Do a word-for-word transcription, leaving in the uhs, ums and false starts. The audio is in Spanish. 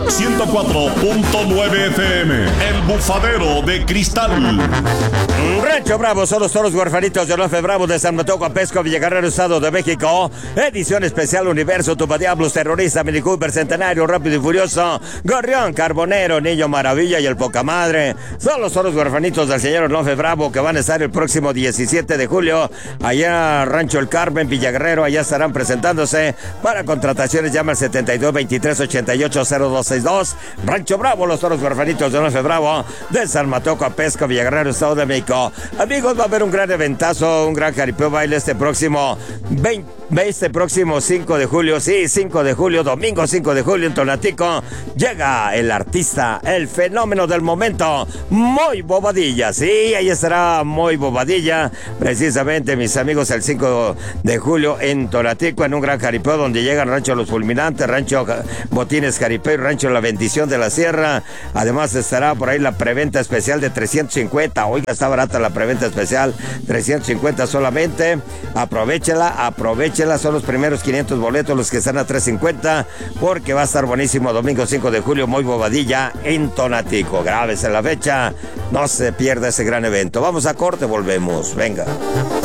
ciento cuatro punto nueve F M, El Bufadero de Cristal. Rancho Bravo son los toros huerfanitos de Lofe Bravo de San Mateo Pesco, Villaguerrero, Estado de México. Edición especial Universo, Tupa Diablos, Terrorista, Mini Cooper, Centenario, Rápido y Furioso, Gorrión, Carbonero, Niño Maravilla y el Poca Madre. Son los toros huerfanitos del señor Lofe Bravo que van a estar el próximo diecisiete de julio allá Rancho El Carmen, Villaguerrero. Allá estarán presentándose. Para contrataciones llama al setenta y dos veintitrés ochenta y ocho cero dos sesenta y dos. Rancho Bravo, los toros huerfanitos de Lofe Bravo de San Mateo Pesco, Villaguerrero, Estado de México. Amigos, va a haber un gran eventazo, un gran jaripeo baile este próximo veinte, este próximo cinco de julio, sí, cinco de julio, domingo cinco de julio en Tonatico. Llega el artista, el fenómeno del momento, Moy Bobadilla. Sí, ahí estará Moy Bobadilla, precisamente, mis amigos, el cinco de julio en Tonatico, en un gran jaripeo donde llegan Rancho Los Fulminantes, Rancho Botines Jaripeo y Rancho La Bendición de la Sierra. Además estará por ahí la preventa especial de trescientos cincuenta. Oiga, está barata la preventa especial, trescientos cincuenta solamente. Aprovechela, aprovechela. Son los primeros quinientos boletos los que están a trescientos cincuenta, porque va a estar buenísimo domingo cinco de julio, Moy Bobadilla en Tonatico. Grábese la fecha, no se pierda ese gran evento. Vamos a corte, volvemos. Venga.